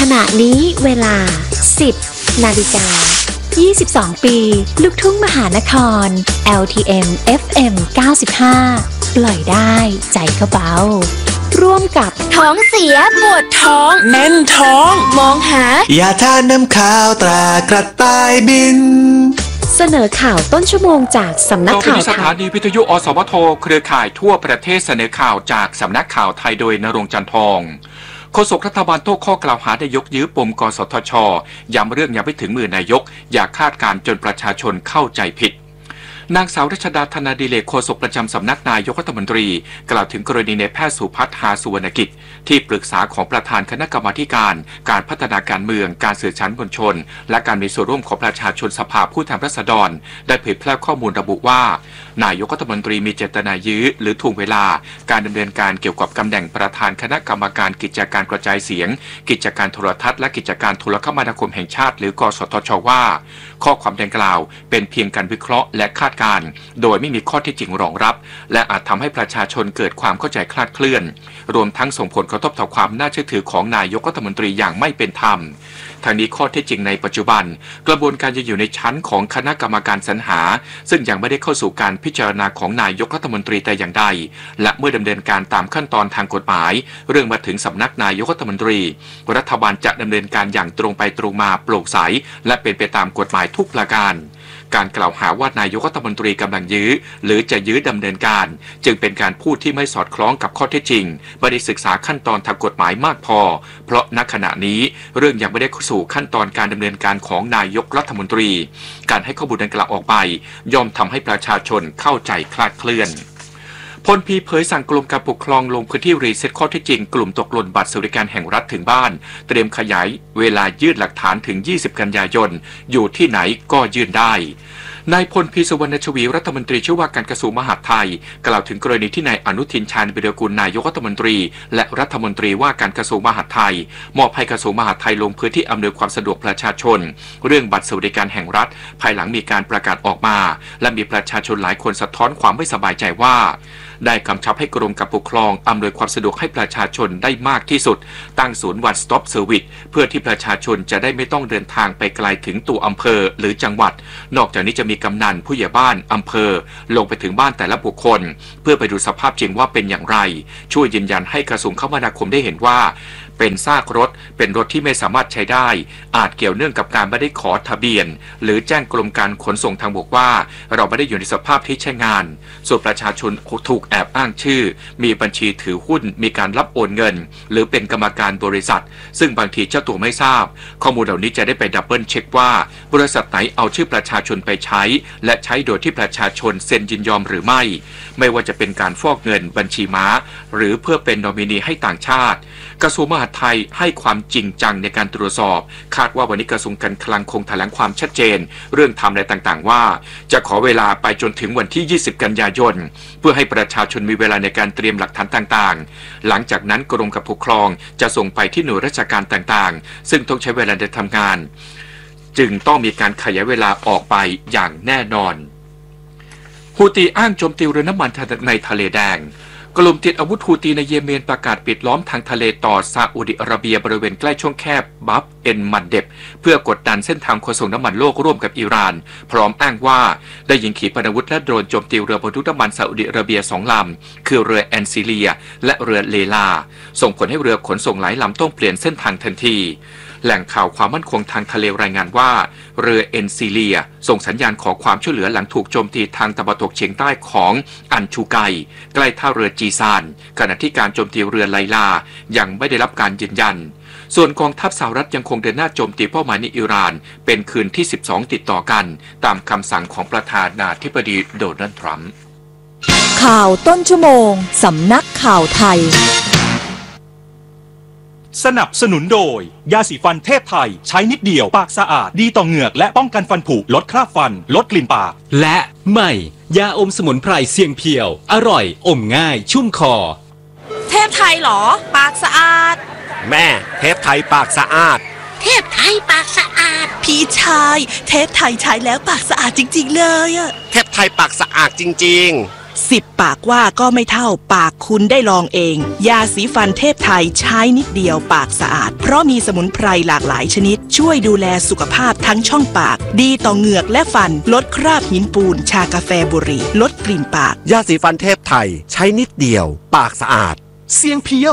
ณะนี้เวลา 10 นาฬิกา 22 ปี ลูกทุ่งมหานคร LTM FM 95 ปล่อยได้ใจเขาเบาร่วมกับท้องเสียปวดท้องแน่นท้องมองหายาทานน้ำข้าวตรากระต่ายบินเสนอข่าวต้นชั่วโมงจากสำนักข่าวสถานีวิทยุอสมทเครือข่ายทั่วประเทศเสนอข่าวจากสำนักข่าวไทยโดยณรงค์ จันทองโฆษกรัฐบาลโต้ข้อกล่าวหาได้ยกยื้อปมกสทช.ย้ำเรื่องยังไม่ถึงมือนายกอย่าคาดการณ์จนประชาชนเข้าใจผิดนางสาวรัชดาธนาดิเลกโฆษกประจำสำนักนายกรัฐมนตรีกล่าวถึงกรณีนายแพทย์สุพัฒน์ หาสุวรรณกิจที่ปรึกษาของประธานคณะกรรมาธิการพัฒนาการเมืองการสื่อสารมวลชนและการมีส่วนร่วมของประชาชนสภาผู้แทนราษฎรได้เผยแพร่ข้อมูลระบุว่านายกรัฐมนตรีมีเจตนายื้อหรือถ่วงเวลาการดำเนินการเกี่ยวกับตำแหน่งประธานคณะกรรมการกิจการกระจายเสียงกิจการโทรทัศน์และกิจการโทรคมนาคมแห่งชาติหรือกสทช.ว่าข้อความดังกล่าวเป็นเพียงการวิเคราะห์และคาดการณ์โดยไม่มีข้อเท็จจริงรองรับและอาจทำให้ประชาชนเกิดความเข้าใจคลาดเคลื่อนรวมทั้งส่งผลกระทบต่อความน่าเชื่อถือของนายกรัฐมนตรีอย่างไม่เป็นธรรมทางนี้ข้อเท็จจริงในปัจจุบันกระบวนการยังอยู่ในชั้นของคณะกรรมการสรรหาซึ่งยังไม่ได้เข้าสู่การพิจารณาของนายกรัฐมนตรีแต่อย่างใดและเมื่อดำเนินการตามขั้นตอนทางกฎหมายเรื่องมาถึงสำนักนายกรัฐมนตรีรัฐบาลจะดำเนินการอย่างตรงไปตรงมาโปร่งใสและเป็นไปตามกฎหมายทุกประการการกล่าวหาว่านายกรัฐมนตรีกำลังยื้อหรือจะยื้อดำเนินการจึงเป็นการพูดที่ไม่สอดคล้องกับข้อเท็จจริงไม่ได้ศึกษาขั้นตอนทางกฎหมายมากพอเพราะณขณะนี้เรื่องยังไม่ได้เข้าสู่ขั้นตอนการดำเนินการของนายกรัฐมนตรีการให้ข้อมูลดังกล่าวออกไปย่อมทำให้ประชาชนเข้าใจคลาดเคลื่อนพลพีเผยสั่งกรมการปกครองลงพื้นที่รีเซ็ตข้อเท็จจริงกลุ่มตกหล่นบัตรสวัสดิการแห่งรัฐถึงบ้านเตรียมขยายเวลายื่นหลักฐานถึง20กันยายนอยู่ที่ไหนก็ยื่นได้นายพลพีสุวรรณชวีรัฐมนตรีช่วยว่าการกระทรวงมหาดไทยกล่าวถึงกรณีที่นายอนุทินชาญวิรากูลนายกรัฐมนตรีและรัฐมนตรีว่าการกระทรวงมหาดไทยมอบให้กระทรวงมหาดไทยลงพื้นที่อำนวยความสะดวกประชาชนเรื่องบัตรสวัสดิการแห่งรัฐภายหลังมีการประกาศออกมาและมีประชาชนหลายคนสะท้อนความไม่สบายใจว่าได้กำชับให้กรมการปกครองอำนวยความสะดวกให้ประชาชนได้มากที่สุดตั้งศูนย์ One Stop Service เพื่อที่ประชาชนจะได้ไม่ต้องเดินทางไปไกลถึงตัวอำเภอหรือจังหวัดนอกจากนี้จะมีกำนันผู้ใหญ่บ้านอำเภอลงไปถึงบ้านแต่ละบุคคลเพื่อไปดูสภาพจริงว่าเป็นอย่างไรช่วยยืนยันให้กระทรวงคมนาคมได้เห็นว่าเป็นซากรถเป็นรถที่ไม่สามารถใช้ได้อาจเกี่ยวเนื่องกับการไม่ได้ขอทะเบียนหรือแจ้งกรมการขนส่งทางบกว่าเราไม่ได้อยู่ในสภาพที่ใช้งานส่วนประชาชนถูกแอบอ้างชื่อมีบัญชีถือหุ้นมีการรับโอนเงินหรือเป็นกรรมการบริษัทซึ่งบางทีเจ้าตัวไม่ทราบข้อมูลเหล่านี้จะได้ไปดับเบิลเช็คว่าบริษัทไหนเอาชื่อประชาชนไปใช้และใช้โดยที่ประชาชนเซ็นยินยอมหรือไม่ว่าจะเป็นการฟอกเงินบัญชีม้าหรือเพื่อเป็นนอมินีให้ต่างชาติกระทรวงมหาดไทยให้ความจริงจังในการตรวจสอบคาดว่าวันนี้กระทรวงการคลังคงแถลงความชัดเจนเรื่องไทม์ไลน์ต่างๆว่าจะขอเวลาไปจนถึงวันที่20กันยายนเพื่อให้ประชาชนมีเวลาในการเตรียมหลักฐานต่างๆหลังจากนั้นกรมการปกครองจะส่งไปที่หน่วยราชการต่างๆซึ่งต้องใช้เวลาในทำงานจึงต้องมีการขยายเวลาออกไปอย่างแน่นอนฮูตีอ้างโจมตีเรือน้ำมันในทะเลแดงกลุ่มติดอาวุธฮูตีในเยเมนประกาศปิดล้อมทางทะเลต่อซาอุดิอาระเบียบริเวณใกล้ช่องแคบบับเอ็นมันเดบเพื่อกดดันเส้นทางขนส่งน้ำมันโลกร่วมกับอิหร่านพร้อมอ้างว่าได้ยิงขีปนาวุธและโดรนโจมตีเรือบรรทุกน้ำมันซาอุดิอาระเบีย2ลำคือเรือแอนซิเลียและเรือเลลาส่งผลให้เรือขนส่งหลายลำต้องเปลี่ยนเส้นทางทันทีแหล่งข่าวความมั่นคงทางทะเลรายงานว่าเรือเอ็นซิเลียส่งสัญญาณขอความช่วยเหลือหลังถูกโจมตีทางตะวันตกเฉียงใต้ของอันชูไกใกล้ท่าเรือจีซานขณะที่การโจมตีเรือไลลายังไม่ได้รับการยืนยันส่วนกองทัพสหรัฐยังคงเดินหน้าโจมตีเป้าหมายในอิหร่านเป็นคืนที่12ติดต่อกันตามคำสั่งของประธานาธิบดีโดนัลด์ทรัมป์ข่าวต้นชั่วโมงสำนักข่าวไทยสนับสนุนโดยยาสีฟันเทพไทยใช้นิดเดียวปากสะอาดดีต่อเหงือกและป้องกันฟันผุลดคราบฟันลดกลิ่นปากและใหม่ยาอมสมุนไพรเสียงเพียวอร่อยอมง่ายชุ่มคอเทพไทยเหรอปากสะอาดแม่เทพไทยปากสะอาดเทพไทยปากสะอาดพี่ชายเทพไทยใช้แล้วปากสะอาดจริงๆเลยอะเทพไทยปากสะอาดจริงๆ 10 ปากว่าก็ไม่เท่าปากคุณได้ลองเอง ยาสีฟันเทพไทยใช้นิดเดียวปากสะอาดเพราะมีสมุนไพรหลากหลายชนิดช่วยดูแลสุขภาพทั้งช่องปากดีต่อเหงือกและฟันลดคราบหินปูนชากาแฟบุหรี่ลดกลิ่นปากยาสีฟันเทพไทยใช้นิดเดียวปากสะอาดเสียงเพียว